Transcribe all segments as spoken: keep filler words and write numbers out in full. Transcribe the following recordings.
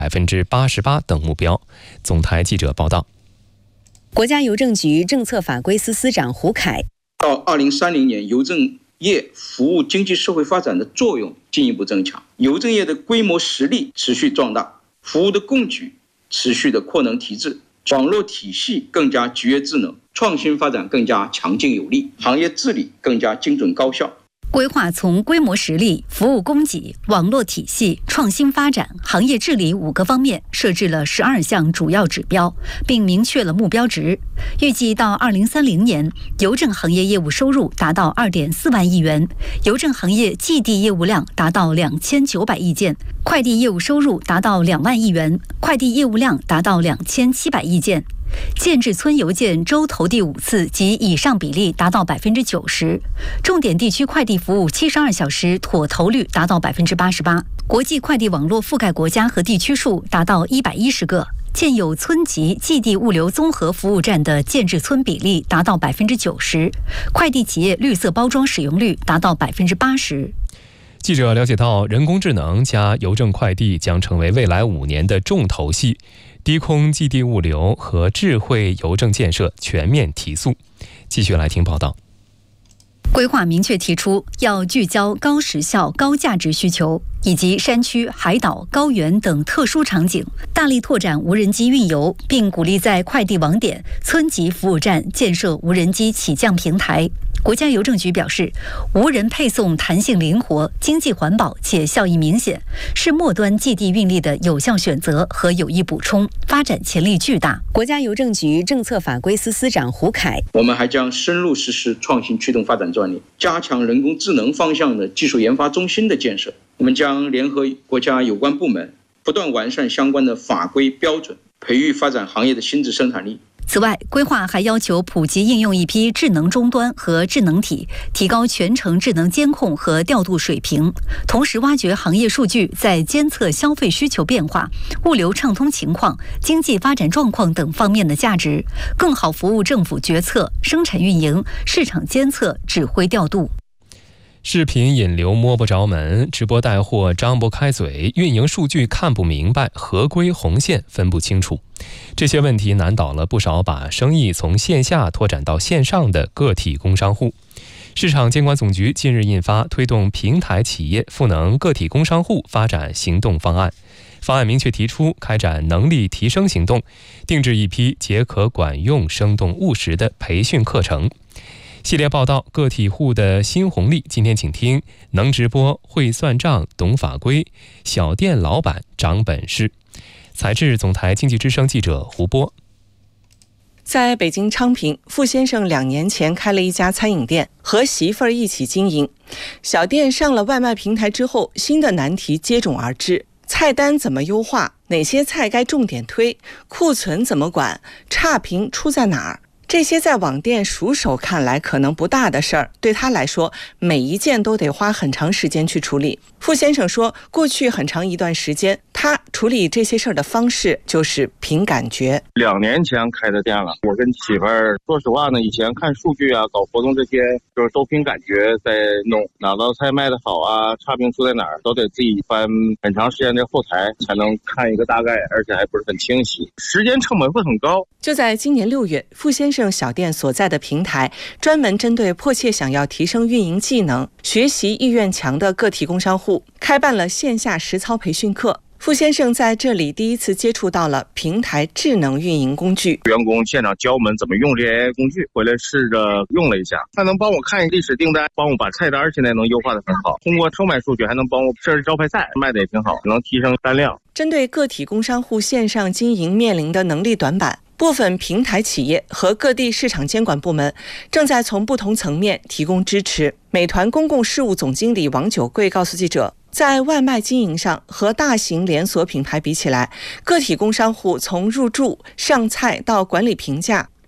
百分之八十八等目标。总台记者报道。 国家邮政局政策法规司司长胡凯， 到二零三零年，邮政业服务经济社会发展的作用进一步增强，邮政业的规模实力持续壮大，服务的供给持续的扩能提质，网络体系更加集约智能，创新发展更加强劲有力，行业治理更加精准高效。 规划从规模实力、服务供给、网络体系、创新发展、行业治理五个方面设置了十二项主要指标，并明确了目标值。预计到二零三零年，邮政行业业务收入达到二点四万亿元，邮政行业寄递业务量达到两千九百亿件，快递业务收入达到两万亿元，快递业务量达到两千七百亿件。建制村邮件周投递五次及以上比例达到百分之九十，重点地区快递服务七十二小时妥投率达到百分之八十八，国际快递网络覆盖国家和地区数达到一百一十个，建有村级寄递物流综合服务站的建制村比例达到百分之九十，快递企业绿色包装使用率达到百分之八十。 记者了解到，人工智能加邮政快递将成为未来五年的重头戏，低空寄递物流和智慧邮政建设全面提速。继续来听报道。 规划明确提出，要聚焦高时效、高价值需求，以及山区、海岛、高原等特殊场景，大力拓展无人机运邮，并鼓励在快递网点、村级服务站建设无人机起降平台。国家邮政局表示，无人配送弹性灵活、经济环保且效益明显，是末端寄递运力的有效选择和有益补充，发展潜力巨大。国家邮政局政策法规司司长胡凯， 我们还将深入实施创新驱动发展专利，加强人工智能方向的技术研发中心的建设。我们将联合国家有关部门，不断完善相关的法规标准，培育发展行业的新质生产力。 此外，规划还要求普及应用一批智能终端和智能体，提高全程智能监控和调度水平，同时挖掘行业数据在监测消费需求变化、物流畅通情况、经济发展状况等方面的价值，更好服务政府决策、生产运营、市场监测、指挥调度。 视频引流摸不着门，直播带货张不开嘴，运营数据看不明白，合规红线分不清楚，这些问题难倒了不少把生意从线下拓展到线上的个体工商户。市场监管总局近日印发推动平台企业赋能个体工商户发展行动方案，方案明确提出开展能力提升行动，定制一批结合管用、生动务实的培训课程。系列报道个体户的新红利，今天请听能直播、会算账、懂法规，小店老板长本事。采制总台经济之声记者胡波。 在北京昌平，傅先生两年前开了一家餐饮店，和媳妇儿一起经营。小店上了外卖平台之后，新的难题接踵而至：菜单怎么优化？哪些菜该重点推？库存怎么管？差评出在哪儿？这些在网店熟手看来可能不大的事儿，对他来说，每一件都得花很长时间去处理。傅先生说，过去很长一段时间，他处理这些事儿的方式就是凭感觉。 两年前开的店了，我跟媳妇儿，说实话呢，以前看数据啊，搞活动这些，就是都凭感觉在弄，哪道菜卖得好啊，差评出在哪儿，都得自己翻很长时间的后台才能看一个大概，而且还不是很清晰，时间成本会很高。 就在今年六月，傅先生小店所在的平台专门针对迫切想要提升运营技能、学习意愿强的个体工商户，开办了线下实操培训课。傅先生在这里第一次接触到了平台智能运营工具， 员工现场教我们怎么用这些工具，回来试着用了一下，他能帮我看历史订单，帮我把菜单现在能优化的很好，通过售卖数据还能帮我设置招牌菜，卖的也挺好，能提升单量。 针对个体工商户线上经营面临的能力短板，部分平台企业和各地市场监管部门正在从不同层面提供支持。美团公共事务总经理王九贵告诉记者，在外卖经营上和大型连锁品牌比起来，个体工商户从入驻、上菜到管理评价，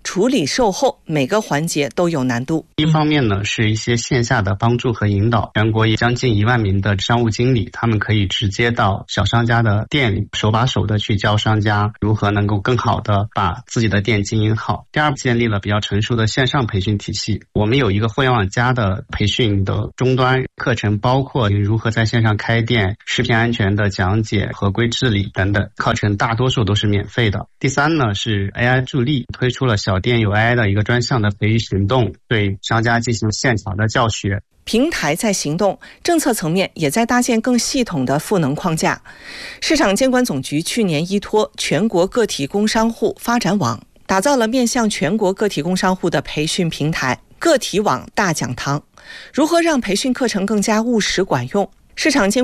处理售后每个环节都有难度。 一方面呢，是一些线下的帮助和引导，全国也将近一万名的商务经理，他们可以直接到小商家的店里，手把手的去教商家如何能够更好的把自己的店经营好。第二，建立了比较成熟的线上培训体系，我们有一个互联网加的培训的终端课程，包括如何在线上开店、食品安全的讲解、合规治理等等，课程大多数都是免费的。第三呢，是 A I 助力，推出了小店有 A I 的一个专项的培育行动，对商家进行现场的教学。 平台在行动，政策层面也在搭建更系统的赋能框架。市场监管总局去年依托全国个体工商户发展网，打造了面向全国个体工商户的培训平台“个体网大讲堂”，如何让培训课程更加务实管用？市场监